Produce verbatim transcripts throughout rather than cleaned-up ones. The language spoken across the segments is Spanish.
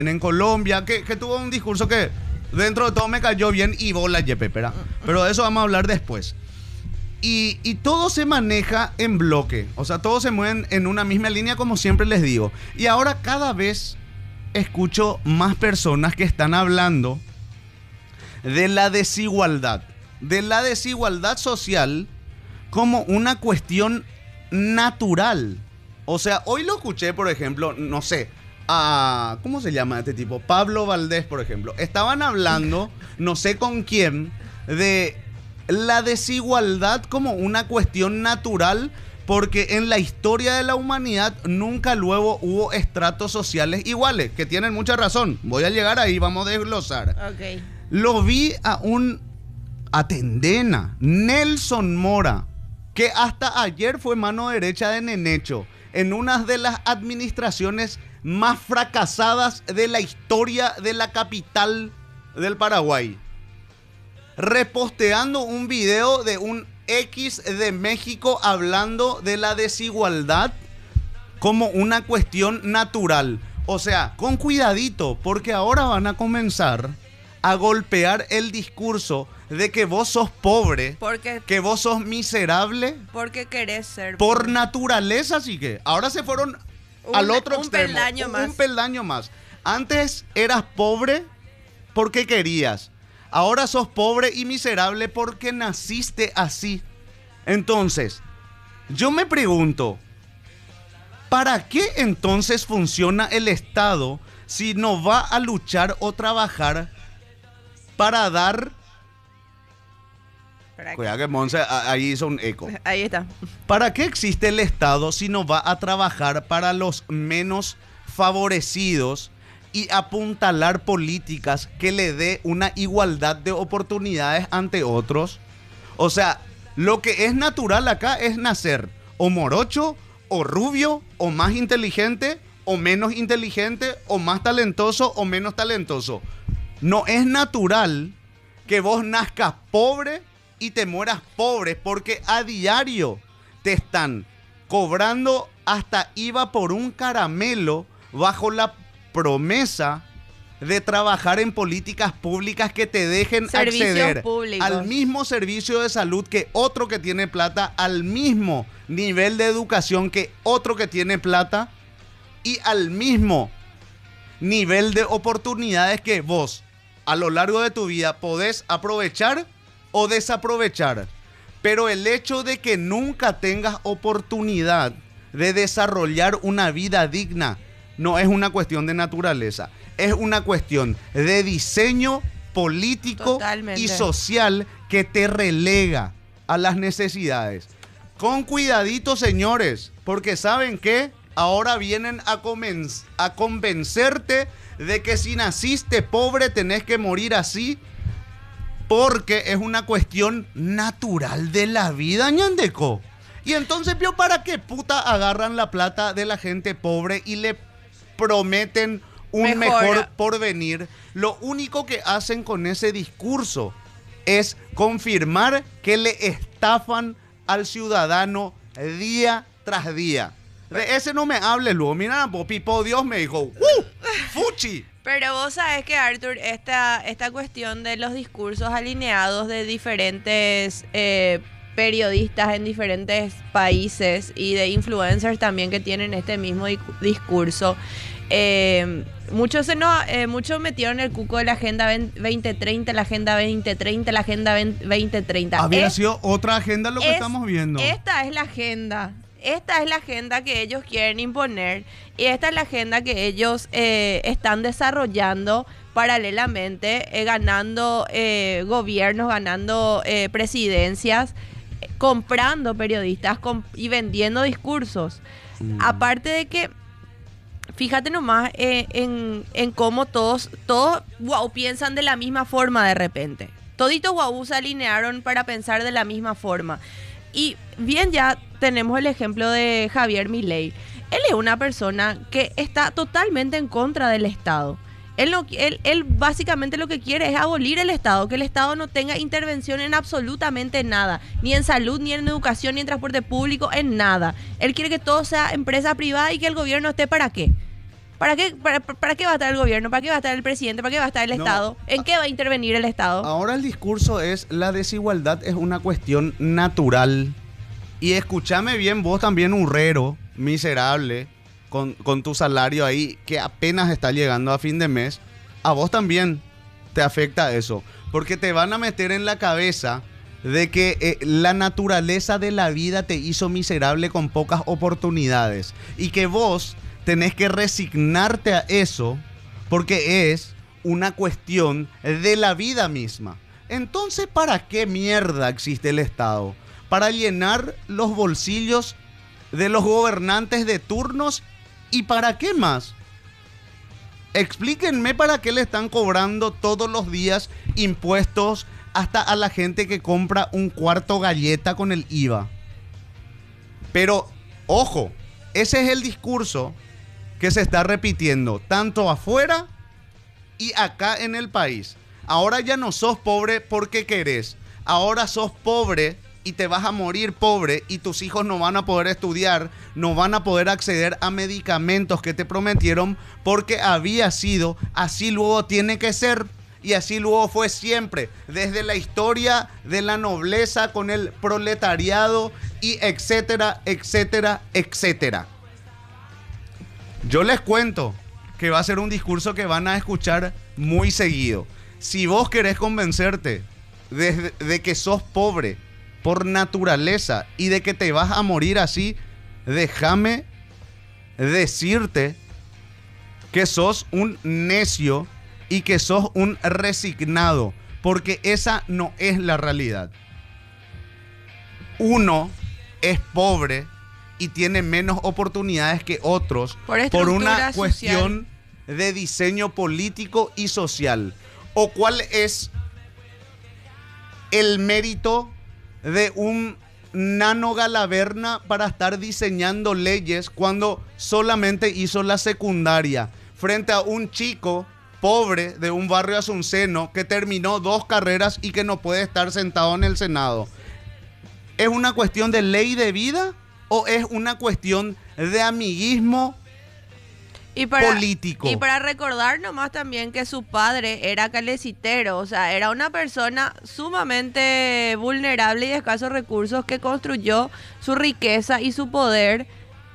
en Colombia, que, que tuvo un discurso que dentro de todo me cayó bien y bola, Yepe, pero, pero de eso vamos a hablar después. Y, y todo se maneja en bloque, o sea, todos se mueven en una misma línea, como siempre les digo. Y ahora cada vez escucho más personas que están hablando de la desigualdad, de la desigualdad social como una cuestión natural. O sea, hoy lo escuché, por ejemplo, no sé, a, ¿cómo se llama este tipo? Pablo Valdés, por ejemplo. Estaban hablando, no sé con quién, de la desigualdad como una cuestión natural, porque en la historia de la humanidad nunca luego hubo estratos sociales iguales, que tienen mucha razón. Voy a llegar ahí, vamos a desglosar. Ok. Lo vi a un Atendena, Nelson Mora, que hasta ayer fue mano derecha de Nenecho, en una de las administraciones más fracasadas de la historia de la capital del Paraguay, reposteando un video de un X de México hablando de la desigualdad como una cuestión natural. O sea, con cuidadito, porque ahora van a comenzar a golpear el discurso de que vos sos pobre, Porque, que vos sos miserable porque querés ser por naturaleza. Así que ahora se fueron Un- al otro un extremo. peldaño un, más. un peldaño más. Antes eras pobre porque querías. Ahora sos pobre y miserable porque naciste así. Entonces, yo me pregunto, ¿para qué entonces funciona el Estado si no va a luchar o trabajar para dar... Para Cuidado que Monse a- ahí hizo un eco. Ahí está. ¿Para qué existe el Estado si no va a trabajar para los menos favorecidos y apuntalar políticas que le dé una igualdad de oportunidades ante otros? O sea, lo que es natural acá es nacer o morocho, o rubio, o más inteligente, o menos inteligente, o más talentoso, o menos talentoso. No es natural que vos nazcas pobre y te mueras pobre, porque a diario te están cobrando hasta I V A por un caramelo bajo la promesa de trabajar en políticas públicas que te dejen Servicios acceder públicos. al mismo servicio de salud que otro que tiene plata, al mismo nivel de educación que otro que tiene plata y al mismo nivel de oportunidades que vos a lo largo de tu vida podés aprovechar o desaprovechar. Pero el hecho de que nunca tengas oportunidad de desarrollar una vida digna no es una cuestión de naturaleza, es una cuestión de diseño político Totalmente. y social que te relega a las necesidades. Con cuidadito, señores, porque ¿saben qué? Ahora vienen a, comenz- a convencerte de que si naciste pobre tenés que morir así, porque es una cuestión natural de la vida, ñandeco. Y entonces, ¿vio para qué puta agarran la plata de la gente pobre y le prometen un Mejora. mejor porvenir? Lo único que hacen con ese discurso es confirmar que le estafan al ciudadano día tras día. De ese no me hable luego. Mira, Pipo Dios me dijo, ¡uh! ¡Fuchi! Pero vos sabés que, Arthur, esta, esta cuestión de los discursos alineados de diferentes eh, periodistas en diferentes países y de influencers también que tienen este mismo di- discurso, eh, muchos se no, eh, muchos metieron el cuco de la Agenda veinte treinta, la Agenda veinte treinta, la Agenda veinte treinta. Había Es- sido otra agenda lo que es- estamos viendo. Esta es la agenda. Esta es la agenda que ellos quieren imponer y esta es la agenda que ellos eh, están desarrollando paralelamente, eh, ganando eh, gobiernos, ganando eh, presidencias, eh, comprando periodistas com- y vendiendo discursos. Mm. Aparte de que, fíjate nomás eh, en, en cómo todos, todos guau, piensan de la misma forma de repente. Toditos guau se alinearon para pensar de la misma forma. Y bien, ya tenemos el ejemplo de Javier Milei. Él es una persona que está totalmente en contra del Estado. Él, no, él, él básicamente lo que quiere es abolir el Estado, que el Estado no tenga intervención en absolutamente nada, ni en salud, ni en educación, ni en transporte público, en nada. Él quiere que todo sea empresa privada y que el gobierno esté para qué. ¿Para qué, para, para qué va a estar el gobierno? ¿Para qué va a estar el presidente? ¿Para qué va a estar el No. Estado? ¿En qué va a intervenir el Estado? Ahora el discurso es la desigualdad es una cuestión natural. Y escúchame bien, vos también, urrero, miserable, con, con tu salario ahí, que apenas está llegando a fin de mes, a vos también te afecta eso. Porque te van a meter en la cabeza de que eh, la naturaleza de la vida te hizo miserable con pocas oportunidades. Y que vos tenés que resignarte a eso porque es una cuestión de la vida misma. Entonces, ¿para qué mierda existe el Estado? Para llenar los bolsillos de los gobernantes de turnos. ¿Y para qué más? Explíquenme para qué le están cobrando todos los días impuestos hasta a la gente que compra un cuarto galleta con el I V A. Pero, ojo, ese es el discurso que se está repitiendo tanto afuera y acá en el país. Ahora ya no sos pobre porque querés. Ahora sos pobre y te vas a morir pobre y tus hijos no van a poder estudiar, no van a poder acceder a medicamentos que te prometieron porque había sido, así luego tiene que ser y así luego fue siempre, desde la historia de la nobleza con el proletariado y etcétera, etcétera, etcétera. Yo les cuento que va a ser un discurso que van a escuchar muy seguido. Si vos querés convencerte de, de que sos pobre por naturaleza y de que te vas a morir así, déjame decirte que sos un necio y que sos un resignado, porque esa no es la realidad. Uno es pobre y tiene menos oportunidades que otros Por por una estructura cuestión de diseño político y social. ¿O cuál es el mérito de un Nano Galaverna para estar diseñando leyes cuando solamente hizo la secundaria frente a un chico pobre de un barrio asunceno que terminó dos carreras y que no puede estar sentado en el Senado? ¿Es una cuestión de ley de vida o es una cuestión de amiguismo Y para, político? Y para recordar nomás también que su padre era calecitero, o sea, era una persona sumamente vulnerable y de escasos recursos que construyó su riqueza y su poder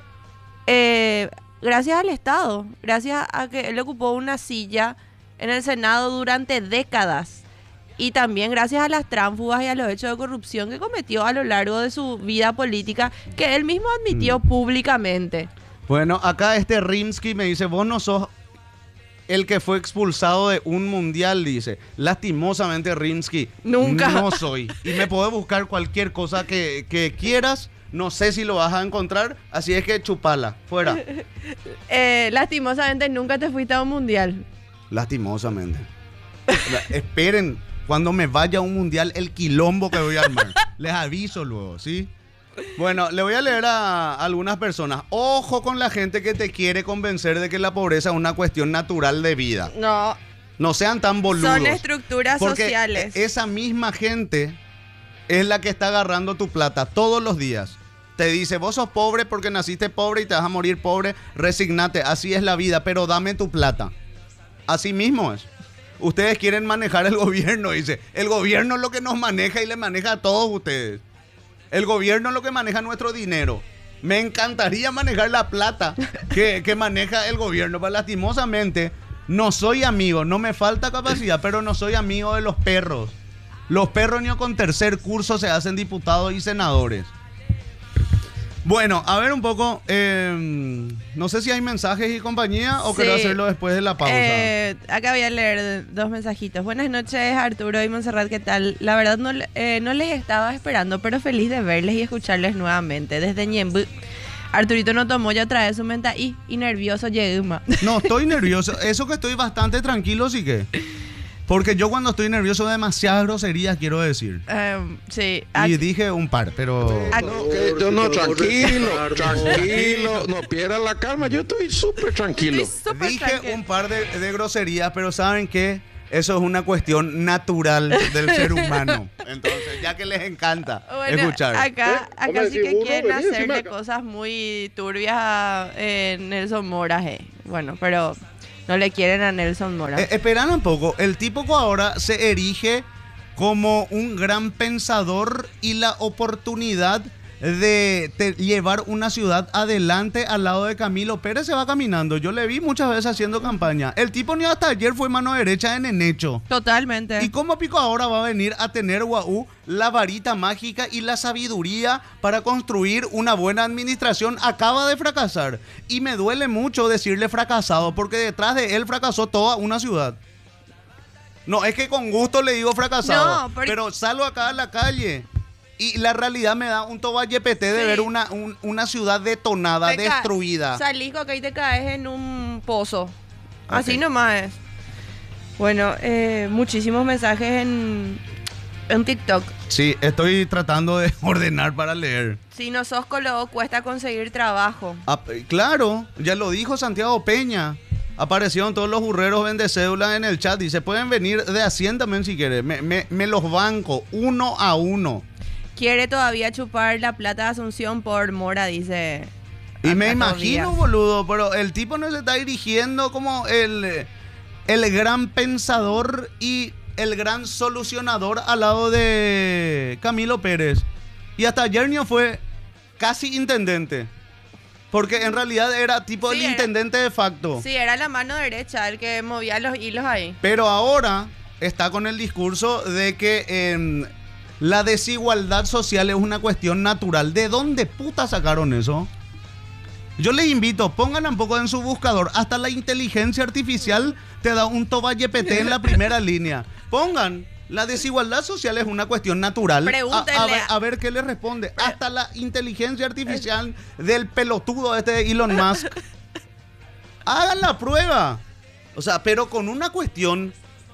eh, gracias al Estado, gracias a que él ocupó una silla en el Senado durante décadas y también gracias a las tránsfugas y a los hechos de corrupción que cometió a lo largo de su vida política, que él mismo admitió Mm. públicamente. Bueno, acá este Rimsky me dice, vos no sos el que fue expulsado de un mundial, dice. Lastimosamente, Rimsky, Nunca. no soy. Y me podés buscar cualquier cosa que, que quieras, no sé si lo vas a encontrar, así es que chupala, fuera. Eh, lastimosamente nunca te fuiste a un mundial. Lastimosamente. Esperen, cuando me vaya a un mundial, el quilombo que voy a armar. Les aviso luego, ¿sí? Bueno, le voy a leer a algunas personas. Ojo con la gente que te quiere convencer de que la pobreza es una cuestión natural de vida. No, No sean tan boludos. son estructuras porque sociales. esa misma gente es la que está agarrando tu plata todos los días. Te dice, vos sos pobre porque naciste pobre y te vas a morir pobre, resignate, así es la vida, pero dame tu plata. Así mismo es. Ustedes quieren manejar el gobierno, dice. El gobierno es lo que nos maneja y le maneja a todos ustedes. El gobierno es lo que maneja nuestro dinero. Me encantaría manejar la plata que, que maneja el gobierno, pero lastimosamente no soy amigo, no me falta capacidad, pero no soy amigo de los perros. Los perros ni con tercer curso se hacen diputados y senadores. Bueno, a ver un poco, eh, no sé si hay mensajes y compañía o Sí. quiero hacerlo después de la pausa. Eh, acá voy a leer dos mensajitos. Buenas noches, Arturo y Montserrat, ¿qué tal? La verdad no, eh, no les estaba esperando, pero feliz de verles y escucharles nuevamente. Desde Ñembu, Arturito no tomó ya otra vez su menta y, y nervioso llegué. No, estoy nervioso. Eso que estoy bastante tranquilo, sí que. Porque yo cuando estoy nervioso demasiadas groserías quiero decir. Um, sí. Y Ac- dije un par, pero... ac- No, que yo no, tranquilo, tranquilo, no pierdan la calma, yo estoy súper tranquilo. Estoy súper Dije tranquila. un par de, de groserías, pero ¿saben qué? Eso es una cuestión natural del ser humano. Entonces, ya que les encanta Bueno, escuchar. acá, ¿Eh? acá Hombre, sí si que uno quieren venía encima hacerle acá. cosas muy turbias a eh, Nelson Mora, eh. bueno, pero no le quieren a Nelson Mora. Eh, esperan un poco. El tipo que ahora se erige como un gran pensador y la oportunidad de te- llevar una ciudad adelante al lado de Camilo Pérez se va caminando. Yo le vi muchas veces haciendo campaña. El tipo ni hasta ayer fue mano derecha en Enecho. Totalmente. ¿Y cómo pico ahora va a venir a tener Guau la varita mágica y la sabiduría para construir una buena administración? Acaba de fracasar. Y me duele mucho decirle fracasado, porque detrás de él fracasó toda una ciudad. No, es que con gusto le digo fracasado. No, porque- pero salgo acá a la calle y la realidad me da un tobayepete de Sí. ver una, un- una ciudad detonada, Te ca- destruida. Salís acá y te caes en un pozo. Así Ok. nomás es. Bueno, eh, muchísimos mensajes en, en TikTok. Sí, estoy tratando de ordenar para leer. Si no sos colo, cuesta conseguir trabajo. Ah, claro, ya lo dijo Santiago Peña. Aparecieron todos los burreros vende cédulas en el chat. Dice, pueden venir de Hacienda men, si quieren. Me, me, me los banco uno a uno. Quiere todavía chupar la plata de Asunción por Mora, dice. Y me Arcadio imagino, Díaz. boludo, pero el tipo no se está dirigiendo como el, el gran pensador y el gran solucionador al lado de Camilo Pérez. Y hasta ayer no fue casi intendente. Porque en realidad era tipo Sí, el era- intendente de facto. Sí, era la mano derecha el que movía los hilos ahí. Pero ahora está con el discurso de que eh, la desigualdad social es una cuestión natural. ¿De dónde puta sacaron eso? Yo les invito, pongan un poco en su buscador. Hasta la inteligencia artificial te da un tobayepete en la primera línea. Pongan, la desigualdad social es una cuestión natural. A, Pregúntenle a ver, a- a ver qué les responde. Hasta la inteligencia artificial del pelotudo este de Elon Musk. Hagan la prueba. O sea, pero con una cuestión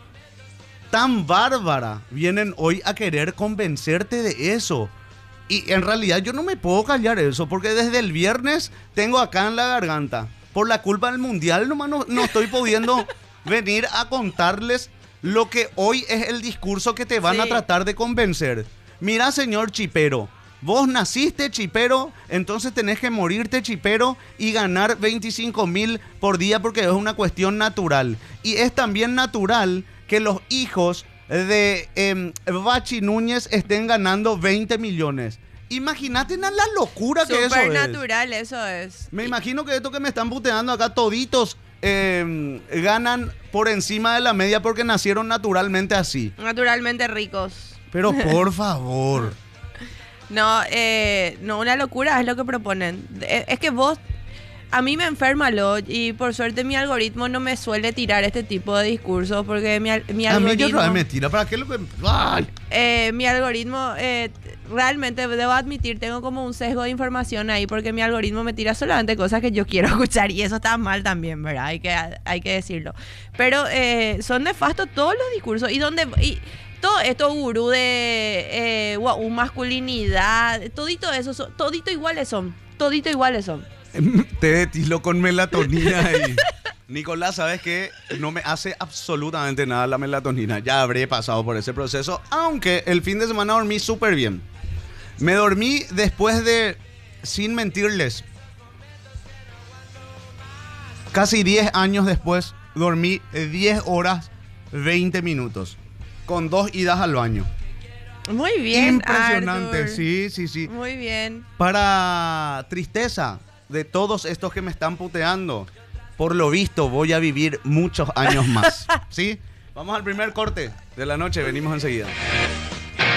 tan bárbara, vienen hoy a querer convencerte de eso. Y en realidad yo no me puedo callar eso, porque desde el viernes tengo acá en la garganta. Por la culpa del mundial nomás no, no estoy pudiendo venir a contarles lo que hoy es el discurso que te van a Sí. tratar de convencer. Mira, señor chipero, vos naciste chipero, entonces tenés que morirte chipero y ganar veinticinco mil por día porque es una cuestión natural. Y es también natural que los hijos de eh, Bachi Núñez estén ganando veinte millones. Imagínate la locura que eso Súper es. natural, eso es. Me imagino que esto que me están puteando acá toditos eh, ganan por encima de la media porque nacieron naturalmente así. Naturalmente ricos. Pero por favor. No, eh, no, una locura es lo que proponen. Es, es que vos, a mí me enferma lo y por suerte mi algoritmo no me suele tirar este tipo de discursos porque mi, al- mi A mí yo algoritmo, otra vez me tira. ¿Para qué lo que...? ¡Ay! eh, mi algoritmo, eh, realmente debo admitir, tengo como un sesgo de información ahí porque mi algoritmo me tira solamente cosas que yo quiero escuchar y eso está mal también, ¿verdad? Hay que, hay que decirlo. Pero eh, son nefastos todos los discursos y donde... Y, todo esto gurú de eh, guau, masculinidad, todito eso, son- todito iguales son, todito iguales son. Té de tilo con melatonina y... Nicolás, ¿sabes qué? No me hace absolutamente nada la melatonina. Ya habré pasado por ese proceso, aunque el fin de semana dormí súper bien. Me dormí después de, sin mentirles, casi diez años después, dormí diez horas veinte minutos, con dos idas al baño. Muy bien, Impresionante, Arthur. sí, sí, sí. Muy bien. Para tristeza de todos estos que me están puteando, por lo visto voy a vivir muchos años más. ¿Sí? Vamos al primer corte de la noche, venimos enseguida.